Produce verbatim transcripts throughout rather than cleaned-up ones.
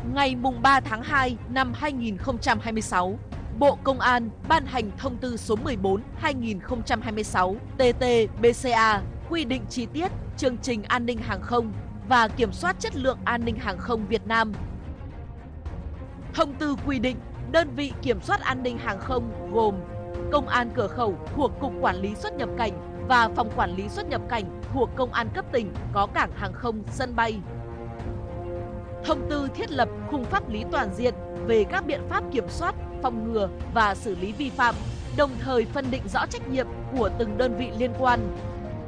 Ngày ba tháng hai năm hai nghìn không trăm hai mươi sáu, Bộ Công an ban hành thông tư số mười bốn trên hai nghìn không trăm hai mươi sáu T T B C A quy định chi tiết chương trình an ninh hàng không và kiểm soát chất lượng an ninh hàng không Việt Nam. Thông tư quy định đơn vị kiểm soát an ninh hàng không gồm Công an cửa khẩu thuộc Cục Quản lý xuất nhập cảnh và Phòng Quản lý xuất nhập cảnh thuộc Công an cấp tỉnh có cảng hàng không, sân bay. Thông tư thiết lập khung pháp lý toàn diện về các biện pháp kiểm soát, phòng ngừa và xử lý vi phạm, đồng thời phân định rõ trách nhiệm của từng đơn vị liên quan.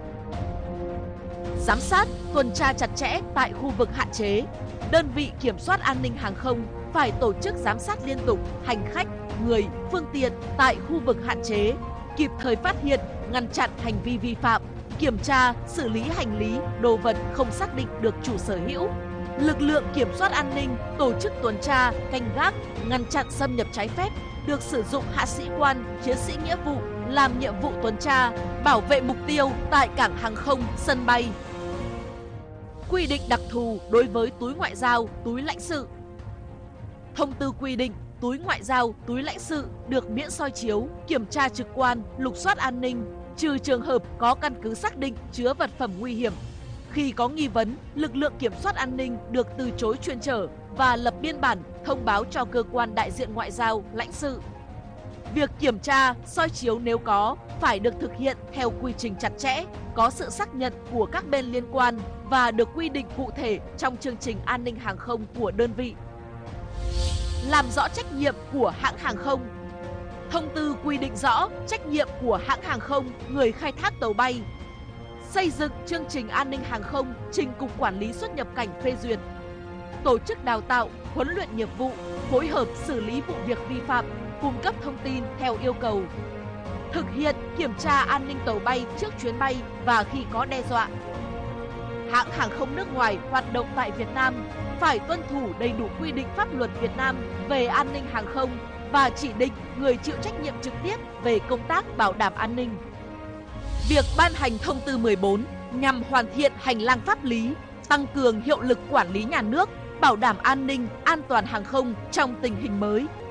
Giám sát, tuần tra chặt chẽ tại khu vực hạn chế. Đơn vị kiểm soát an ninh hàng không phải tổ chức giám sát liên tục hành khách, người, phương tiện tại khu vực hạn chế, kịp thời phát hiện, ngăn chặn hành vi vi phạm, kiểm tra, xử lý hành lý, đồ vật không xác định được chủ sở hữu. Lực lượng kiểm soát an ninh tổ chức tuần tra, canh gác, ngăn chặn xâm nhập trái phép, được sử dụng hạ sĩ quan, chiến sĩ nghĩa vụ làm nhiệm vụ tuần tra, bảo vệ mục tiêu tại cảng hàng không, sân bay. Quy định đặc thù đối với túi ngoại giao, túi lãnh sự. Thông tư quy định túi ngoại giao, túi lãnh sự được miễn soi chiếu, kiểm tra trực quan, lục soát an ninh, trừ trường hợp có căn cứ xác định chứa vật phẩm nguy hiểm. Khi có nghi vấn, lực lượng kiểm soát an ninh được từ chối chuyên chở và lập biên bản thông báo cho cơ quan đại diện ngoại giao, lãnh sự. Việc kiểm tra, soi chiếu nếu có phải được thực hiện theo quy trình chặt chẽ, có sự xác nhận của các bên liên quan và được quy định cụ thể trong chương trình an ninh hàng không của đơn vị. Làm rõ trách nhiệm của hãng hàng không. Thông tư quy định rõ trách nhiệm của hãng hàng không, người khai thác tàu bay. Xây dựng chương trình an ninh hàng không trình Cục Quản lý xuất nhập cảnh phê duyệt. Tổ chức đào tạo, huấn luyện nghiệp vụ, phối hợp xử lý vụ việc vi phạm, cung cấp thông tin theo yêu cầu. Thực hiện kiểm tra an ninh tàu bay trước chuyến bay và khi có đe dọa. Hãng hàng không nước ngoài hoạt động tại Việt Nam phải tuân thủ đầy đủ quy định pháp luật Việt Nam về an ninh hàng không và chỉ định người chịu trách nhiệm trực tiếp về công tác bảo đảm an ninh. Việc ban hành thông tư mười bốn nhằm hoàn thiện hành lang pháp lý, tăng cường hiệu lực quản lý nhà nước, bảo đảm an ninh, an toàn hàng không trong tình hình mới.